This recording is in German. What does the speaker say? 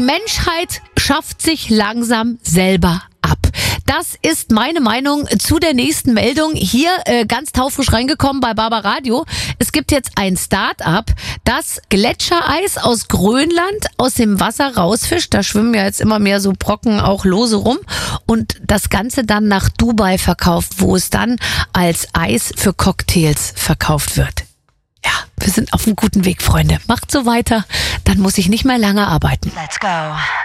Menschheit schafft sich langsam selber ab. Das ist meine Meinung zu der nächsten Meldung. Hier ganz taufrisch reingekommen bei Barbaradio. Es gibt jetzt ein Start-up, das Gletschereis aus Grönland aus dem Wasser rausfischt. Da schwimmen ja jetzt immer mehr so Brocken auch lose rum. Und das Ganze dann nach Dubai verkauft, wo es dann als Eis für Cocktails verkauft wird. Ja, wir sind auf einem guten Weg, Freunde. Macht so weiter, dann muss ich nicht mehr lange arbeiten. Let's go.